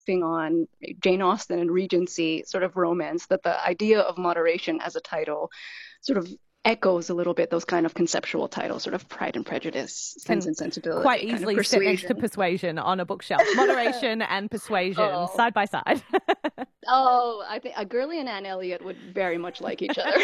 riffing on Jane Austen and Regency sort of romance, that the idea of moderation as a title sort of echoes a little bit those kind of conceptual titles, sort of Pride and Prejudice, Sense Can and quite Sensibility, kind of easily sit next to persuasion. persuasion on a bookshelf. Moderation and persuasion Oh, side by side. oh, I think a Gurley and Anne Elliot would very much like each other.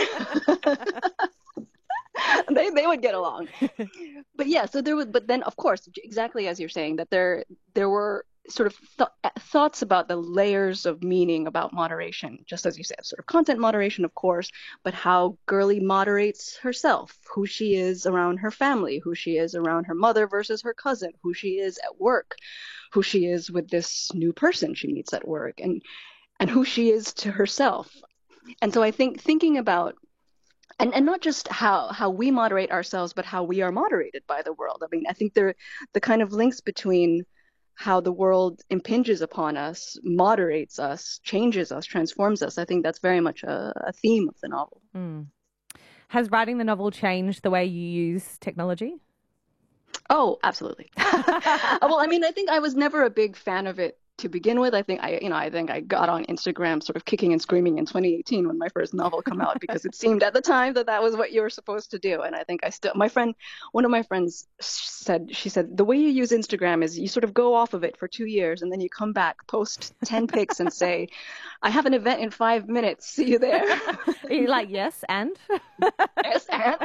They would get along. But yeah, so there was, but then of course, exactly as you're saying, that there were sort of thoughts about the layers of meaning about moderation, just as you said, sort of content moderation, of course, but how Gurley moderates herself, who she is around her family, who she is around her mother versus her cousin, who she is at work, who she is with this new person she meets at work, and who she is to herself. And so I think thinking about and not just how we moderate ourselves, but how we are moderated by the world. I mean, I think the kind of links between how the world impinges upon us, moderates us, changes us, transforms us. I think that's very much a theme of the novel. Mm. Has writing the novel changed the way you use technology? Oh, absolutely. Well, I mean, I think I was never a big fan of it to begin with. I think I got on Instagram sort of kicking and screaming in 2018 when my first novel came out because it seemed at the time that that was what you were supposed to do. And I think one of my friends said, she said, the way you use Instagram is you sort of go off of it for 2 years and then you come back, post 10 pics and say, I have an event in 5 minutes. See you there. You're like, yes, and? Yes, and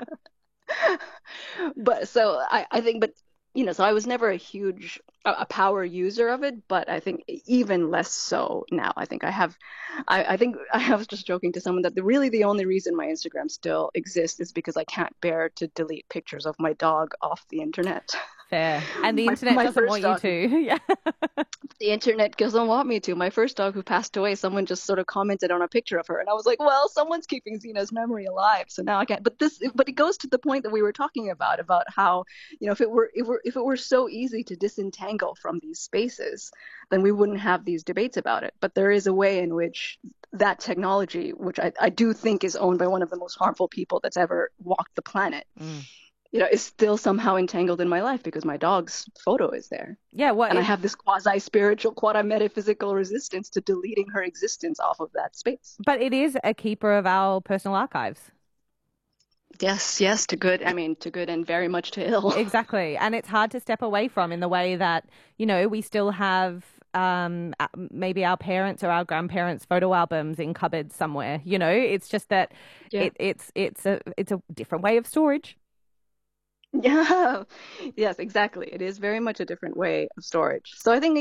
but so I think, but so I was never a huge a power user of it, but I think even less so now. I think I was just joking to someone that really the only reason my Instagram still exists is because I can't bear to delete pictures of my dog off the internet. Fair. And the My internet my doesn't first want you dog, to. Yeah. the internet doesn't want me to. My first dog who passed away, someone just sort of commented on a picture of her, and I was like, well, someone's keeping Xena's memory alive, so now I can't. But it goes to the point that we were talking about how, if it were so easy to disentangle from these spaces, then we wouldn't have these debates about it. But there is a way in which that technology, which I do think is owned by one of the most harmful people that's ever walked the planet, Mm. is still somehow entangled in my life because my dog's photo is there. Yeah, well, And I have this quasi-spiritual, quasi-metaphysical resistance to deleting her existence off of that space. but it is a keeper of our personal archives. Yes, yes, to good. I mean, to good and very much to ill. Exactly. And it's hard to step away from in the way that, we still have maybe our parents or our grandparents' photo albums in cupboards somewhere. It's just that Yeah. it's a different way of storage. Yeah. Yes, exactly. It is very much a different way of storage. So I think,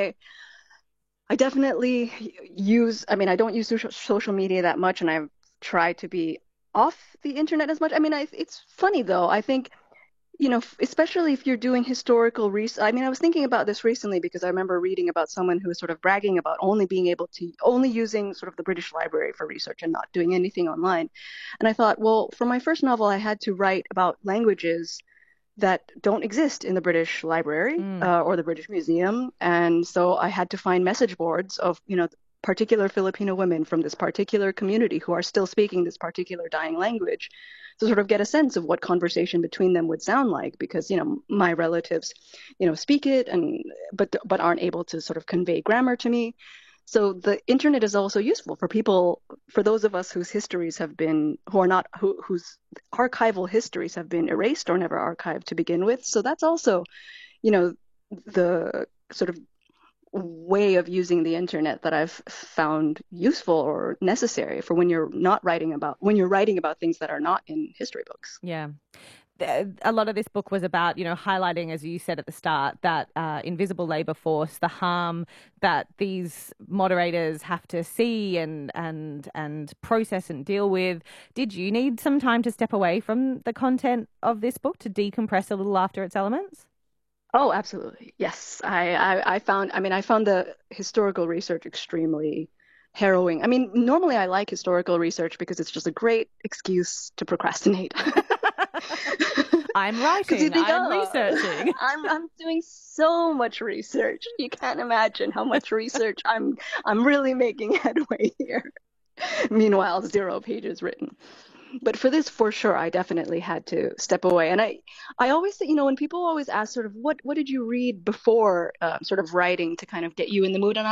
I definitely I mean, I don't use social media that much, and I've tried to be off the internet as much. I mean, it's funny though. I think, especially if you're doing historical research. I mean, I was thinking about this recently because I remember reading about someone who was sort of bragging about only using sort of the British Library for research and not doing anything online. And I thought, well, for my first novel, I had to write about languages that don't exist in the British Library Mm. or the British Museum. And so I had to find message boards of, particular Filipino women from this particular community who are still speaking this particular dying language to sort of get a sense of what conversation between them would sound like, because, my relatives, speak it but aren't able to sort of convey grammar to me. So the internet is also useful for people, for those of us whose histories have been, who are not, whose archival histories have been erased or never archived to begin with. So that's also, you know, the sort of way of using the internet that I've found useful or necessary for when you're writing about things that are not in history books. Yeah. A lot of this book was about, highlighting, as you said at the start, that invisible labor force, the harm that these moderators have to see and process and deal with. Did you need some time to step away from the content of this book to decompress a little after its elements? Oh, absolutely. Yes. I found the historical research extremely harrowing. I mean, normally I like historical research because it's just a great excuse to procrastinate. I'm Because you writing, think, I'm oh, researching. I'm doing so much research. You can't imagine how much research I'm really making headway here. Meanwhile, 0 pages written. But for this, for sure, I definitely had to step away. And I always say, when people always ask sort of what did you read before sort of writing to kind of get you in the mood, and